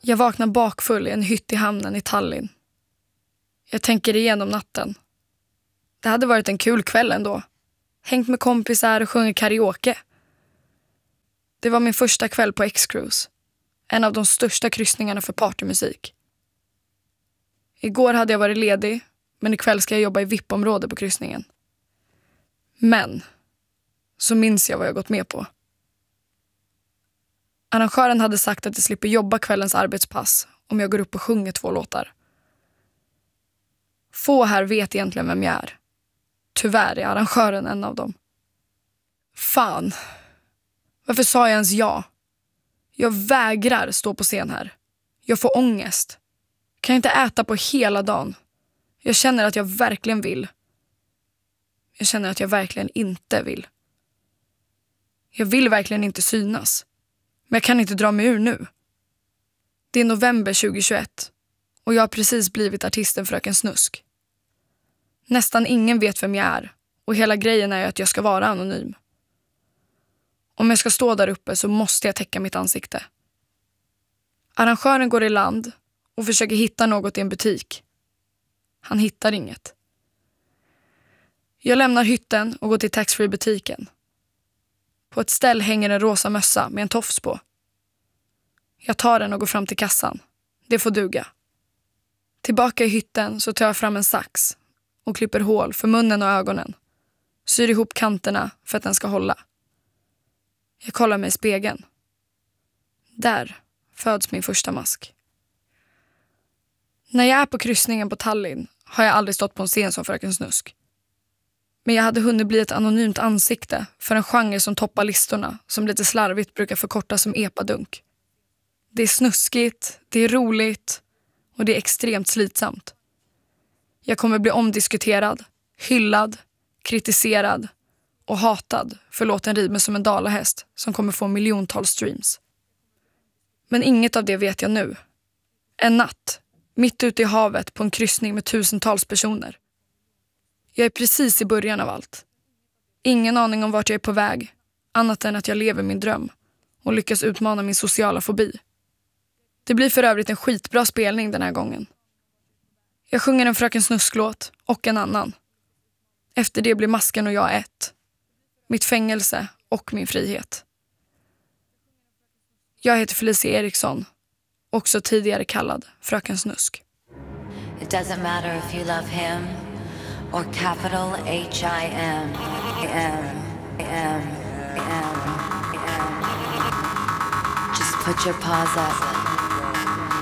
Jag vaknar bakfull i en hytt i hamnen i Tallinn. Jag tänker igenom natten. Det hade varit en kul kväll ändå. Hängt med kompisar och sjungit karaoke. Det var min första kväll på X-Cruise. En av de största kryssningarna för partymusik. Igår hade jag varit ledig, men ikväll ska jag jobba i VIP-område på kryssningen. Men så minns jag vad jag gått med på. Arrangören hade sagt att jag slipper jobba kvällens arbetspass om jag går upp och sjunger 2 låtar. Få här vet egentligen vem jag är. Tyvärr är arrangören en av dem. Fan. Varför sa jag ens ja? Jag vägrar stå på scen här. Jag får ångest. Kan inte äta på hela dagen. Jag känner att jag verkligen vill. Jag känner att jag verkligen inte vill. Jag vill verkligen inte synas. Men jag kan inte dra mig ur nu. Det är november 2021 och jag har precis blivit artisten Fröken Snusk. Nästan ingen vet vem jag är och hela grejen är att jag ska vara anonym. Om jag ska stå där uppe så måste jag täcka mitt ansikte. Arrangören går i land och försöker hitta något i en butik. Han hittar inget. Jag lämnar hytten och går till taxfree-butiken. På ett ställ hänger en rosa mössa med en tofs på. Jag tar den och går fram till kassan. Det får duga. Tillbaka i hytten så tar jag fram en sax och klipper hål för munnen och ögonen. Syr ihop kanterna för att den ska hålla. Jag kollar mig i spegeln. Där föds min första mask. När jag är på kryssningen på Tallinn har jag aldrig stått på en scen som Fröken Snusk. Men jag hade hunnit bli ett anonymt ansikte för en genre som toppar listorna, som lite slarvigt brukar förkortas som epadunk. Det är snuskigt, det är roligt och det är extremt slitsamt. Jag kommer bli omdiskuterad, hyllad, kritiserad och hatad för låten rimer som en dalahäst som kommer få miljontals streams. Men inget av det vet jag nu. En natt, mitt ute i havet på en kryssning med tusentals personer. Jag är precis i början av allt. Ingen aning om vart jag är på väg, annat än att jag lever min dröm och lyckas utmana min sociala fobi. Det blir för övrigt en skitbra spelning den här gången. Jag sjunger en Fröken Snusk-låt och en annan. Efter det blir masken och jag ett. Mitt fängelse och min frihet. Jag heter Felicia Eriksson, också tidigare kallad Fröken Snusk. It doesn't matter if you love him or capital H-I-M. Just put your paws up.